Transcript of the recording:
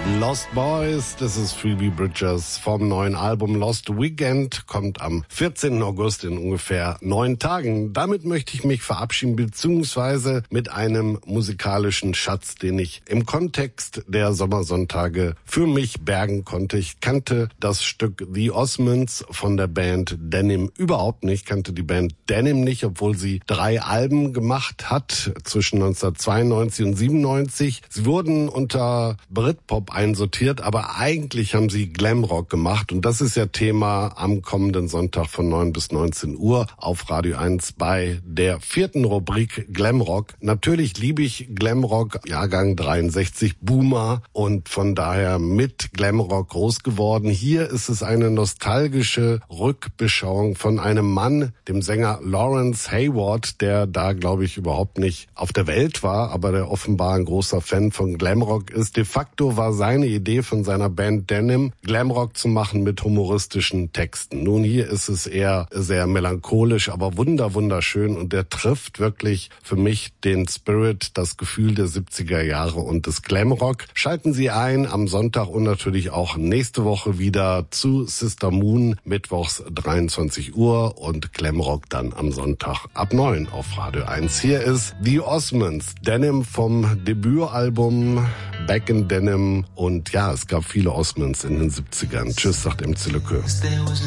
Lost Boys, das ist Phoebe Bridgers vom neuen Album Lost Weekend, kommt am 14. August in ungefähr 9 Tagen. Damit möchte ich mich verabschieden, beziehungsweise mit einem musikalischen Schatz, den ich im Kontext der Sommersonntage für mich bergen konnte. Ich kannte das Stück The Osmonds von der Band Denim überhaupt nicht, kannte die Band Denim nicht, obwohl sie 3 Alben gemacht hat zwischen 1992 und 97. Sie wurden unter Britpop einsortiert, aber eigentlich haben sie Glamrock gemacht und das ist ja Thema am kommenden Sonntag von 9 bis 19 Uhr auf Radio 1 bei der 4. Rubrik Glamrock. Natürlich liebe ich Glamrock, Jahrgang 63, Boomer und von daher mit Glamrock groß geworden. Hier ist es eine nostalgische Rückbeschauung von einem Mann, dem Sänger Lawrence Hayward, der da, glaube ich, überhaupt nicht auf der Welt war, aber der offenbar ein großer Fan von Glamrock ist. De facto war seine Idee von seiner Band Denim, Glamrock zu machen mit humoristischen Texten. Nun, hier ist es eher sehr melancholisch, aber wunderschön und der trifft wirklich für mich den Spirit, das Gefühl der 70er Jahre und des Glamrock. Schalten Sie ein am Sonntag und natürlich auch nächste Woche wieder zu Sister Moon, mittwochs 23 Uhr und Glamrock dann am Sonntag ab 9 auf Radio 1. Hier ist The Osmonds, Denim vom Debütalbum Back in Denim und ja, es gab viele Osmonds in den 70ern. Tschüss, sagt MC Lücke.